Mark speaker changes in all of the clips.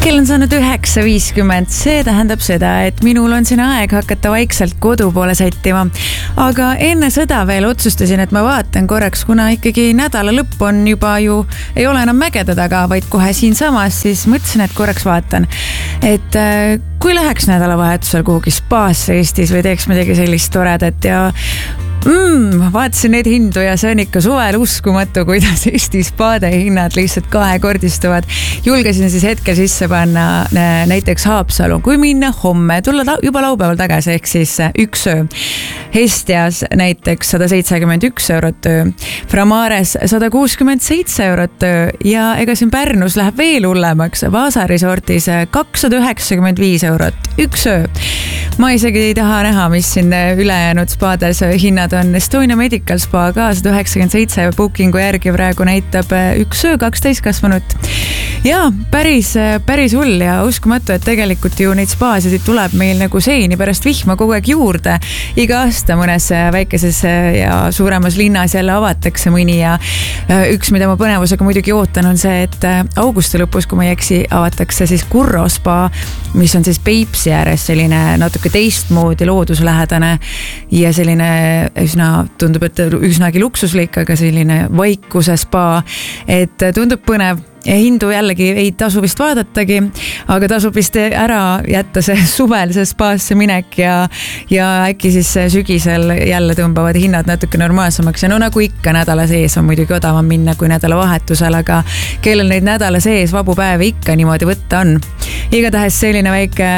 Speaker 1: Kell on saanud 9.50, see tähendab seda, et minul on siin aeg hakata vaikselt kodu poole sättima. Aga enne seda veel otsustasin, et ma vaatan korraks, kuna ikkagi nädala lõpp on juba ju, ei ole enam mägede taga, vaid kohe siin samas, siis mõtlesin, et korraks vaatan. Et kui läheks nädalavahetusel kuhugi spaasse Eestis või teeks midagi sellist toredat ja vaatasin neid hindu ja see on ikka suvel uskumatu, kuidas Eesti spaade hinnad lihtsalt kahekordistuvad. Julgesin siis hetkel sisse panna näiteks Haapsalu, kui minna homme, tulla juba laupäeval tagasi, ehk siis üks öö. Hestias näiteks 171 eurot öö, Framares 167 eurot öö ja ega siin Pärnus läheb veel hullemaks. Vaasa resortis 295 eurot üks öö. Ma isegi ei taha näha, mis siin ülejäänud spaades hinnad on. Estonia Medical Spa ka 197 bookingu järgi praegu näitab üks öö 12 kasvanut. Ja päris hull ja uskumatu, et tegelikult ju neid spaasid tuleb meil nagu seini pärast vihma kogu aeg juurde. Iga aasta mõnes väikeses ja suuremas linnas jälle avatakse mõni ja üks, mida ma põnevusega muidugi ootan, on see, et augusti lõpus, kui ma ei eksi, avatakse siis Kurro spa, mis on siis Peipsi ääres selline natuke teistmoodi looduslähedane ja selline tundub, et üsnagi luksuslik, aga selline vaikuse spa, et tundub põnev. Ja hindu jällegi ei tasu vist vaadatagi, aga tasub vist ära jätta see suvel see spaasse minek ja äkki siis sügisel jälle tõmbavad hinnad natuke normaalsemaks. Ja no nagu ikka nädala sees on muidugi odavam minna kui nädala vahetusel, aga kellel neid nädala sees vabu päevi ikka niimoodi võtta on. Igatahes selline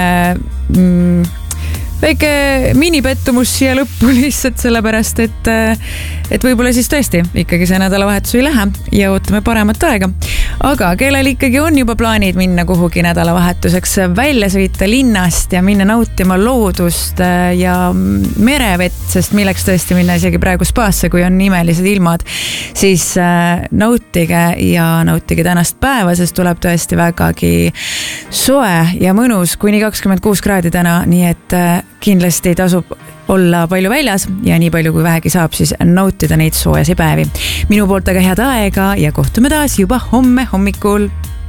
Speaker 1: väike minipettumus siia lõppu lihtsalt sellepärast, et võib-olla siis tõesti ikkagi see nädalavahetus ei lähe ja ootame paremat aega. Aga kellel ikkagi on juba plaanid minna kuhugi nädalavahetuseks välja sõita linnast ja minna nautima loodust ja merevett, sest milleks tõesti minna isegi praegu spaasse, kui on imelised ilmad, siis nautige tänast päeva, sest tuleb tõesti vägagi soe ja mõnus, kuni 26 kraadi täna, nii et kindlasti tasub olla palju väljas ja nii palju kui vähegi saab, siis nautida neid soojasi päevi. Minu poolt aga head aega ja kohtume taas juba homme hommikul.